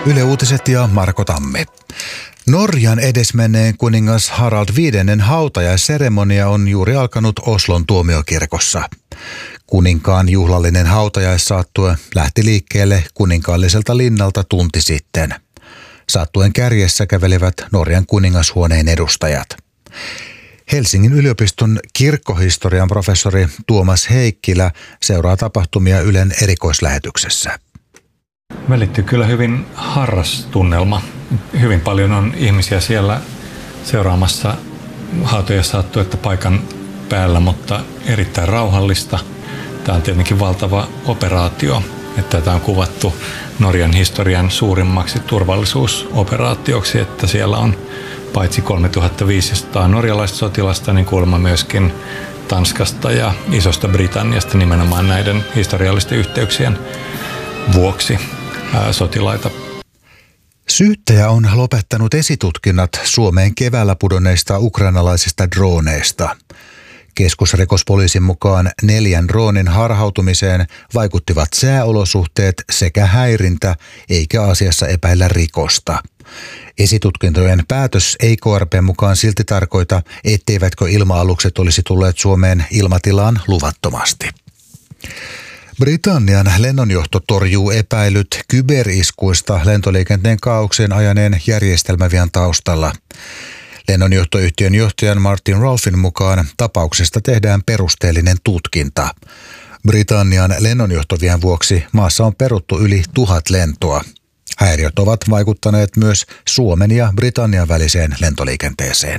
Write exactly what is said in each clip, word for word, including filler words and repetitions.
Yle Uutiset ja Marko Tammi. Norjan edesmenneen kuningas Harald viidennen hautajaisseremonia on juuri alkanut Oslon tuomiokirkossa. Kuninkaan juhlallinen hautajaissaattue lähti liikkeelle kuninkaalliselta linnalta tunti sitten. Saattuen kärjessä kävelivät Norjan kuningashuoneen edustajat. Helsingin yliopiston kirkkohistorian professori Tuomas Heikkilä seuraa tapahtumia Ylen erikoislähetyksessä. Välittyy kyllä hyvin harras tunnelma. Hyvin paljon on ihmisiä siellä seuraamassa hautajaissaattuetta paikan päällä, mutta erittäin rauhallista. Tämä on tietenkin valtava operaatio, että tätä on kuvattu Norjan historian suurimmaksi turvallisuusoperaatioksi, että siellä on paitsi kolmetuhattaviisisataa norjalaista sotilasta, niin kuulemma myöskin Tanskasta ja Isosta Britanniasta nimenomaan näiden historiallisten yhteyksien vuoksi ää, sotilaita. Syyttäjä on lopettanut esitutkinnat Suomeen keväällä pudonneista ukrainalaisista drooneista. Keskusrikospoliisin mukaan neljän droonin harhautumiseen vaikuttivat sääolosuhteet sekä häirintä, eikä asiassa epäillä rikosta. Esitutkintojen päätös ei K R P:n mukaan silti tarkoita, etteivätkö ilma-alukset olisi tulleet Suomeen ilmatilaan luvattomasti. Britannian lennonjohto torjuu epäilyt kyberiskuista lentoliikenteen kaaukseen ajaneen järjestelmävian taustalla. Lennonjohtoyhtiön johtajan Martin Rolfin mukaan tapauksesta tehdään perusteellinen tutkinta. Britannian lennonjohtovien vuoksi maassa on peruttu yli tuhat lentoa. Häiriöt ovat vaikuttaneet myös Suomen ja Britannian väliseen lentoliikenteeseen.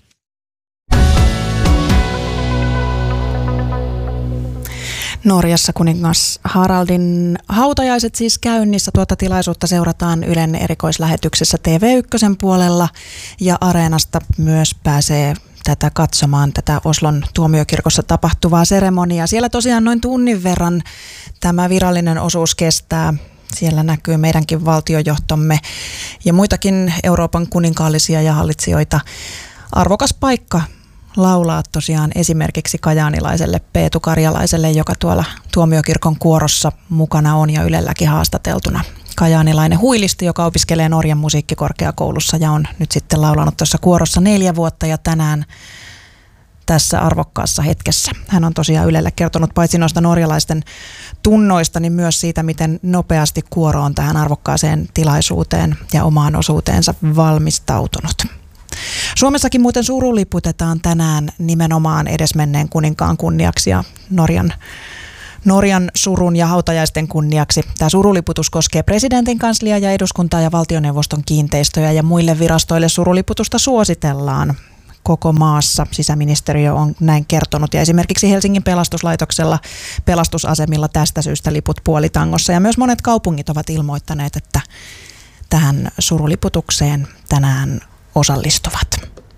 Norjassa kuningas Haraldin hautajaiset siis käynnissä. Tuota tilaisuutta seurataan Ylen erikoislähetyksessä T V yksi puolella ja Areenasta myös pääsee tätä katsomaan, tätä Oslon tuomiokirkossa tapahtuvaa seremoniaa. Siellä tosiaan noin tunnin verran tämä virallinen osuus kestää. Siellä näkyy meidänkin valtiojohtomme ja muitakin Euroopan kuninkaallisia ja hallitsijoita. Arvokas paikka laulaa tosiaan esimerkiksi kajaanilaiselle Peetu Karjalaiselle, joka tuolla tuomiokirkon kuorossa mukana on ja Ylelläkin haastateltuna. Kajaanilainen huilisti, joka opiskelee Norjan musiikkikorkeakoulussa ja on nyt sitten laulanut tuossa kuorossa neljä vuotta ja tänään tässä arvokkaassa hetkessä. Hän on tosiaan Ylelle kertonut paitsi noista norjalaisten tunnoista, niin myös siitä, miten nopeasti kuoro on tähän arvokkaaseen tilaisuuteen ja omaan osuuteensa valmistautunut. Suomessakin muuten suruliputetaan tänään nimenomaan edesmenneen kuninkaan kunniaksi ja Norjan, Norjan surun ja hautajaisten kunniaksi. Tämä suruliputus koskee presidentin kansliaa ja eduskuntaa ja valtioneuvoston kiinteistöjä ja muille virastoille suruliputusta suositellaan koko maassa. Sisäministeriö on näin kertonut ja esimerkiksi Helsingin pelastuslaitoksella pelastusasemilla tästä syystä liput puolitangossa ja myös monet kaupungit ovat ilmoittaneet, että tähän suruliputukseen tänään osallistuvat.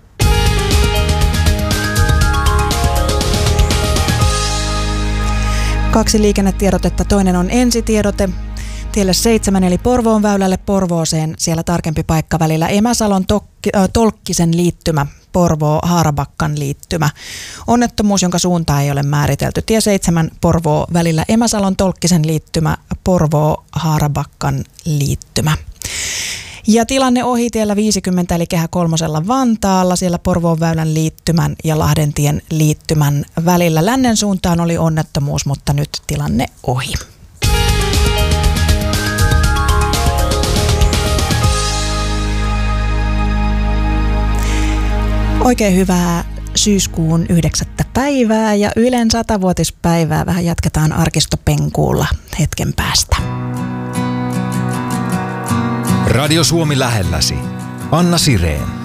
Kaksi liikennetiedotetta. Toinen on ensitiedote. Tielle seitsemän eli Porvoon väylälle Porvooseen. Siellä tarkempi paikka välillä Emäsalon tokki, äh, Tolkkisen liittymä, Porvoo-Haarabakkan liittymä. Onnettomuus, jonka suuntaa ei ole määritelty. Tie seitsemän Porvoo välillä Emäsalon Tolkkisen liittymä, Porvoo-Haarabakkan liittymä. Ja tilanne ohi tiellä viisikymmentä eli Kehä kolmosella Vantaalla, siellä Porvoon väylän liittymän ja Lahdentien liittymän välillä. Lännen suuntaan oli onnettomuus, mutta nyt tilanne ohi. Oikein hyvää syyskuun yhdeksättä päivää ja Ylen satavuotispäivää vähän jatketaan arkistopenkuulla hetken päästä. Radio Suomi lähelläsi. Anna Sireen.